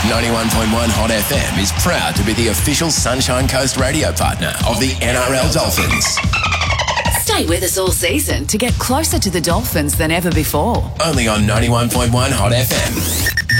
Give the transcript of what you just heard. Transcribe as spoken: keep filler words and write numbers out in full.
ninety-one point one Hot F M is proud to be the official Sunshine Coast radio partner of the N R L Dolphins. Stay with us all season to get closer to the Dolphins than ever before. Only on ninety-one point one Hot F M.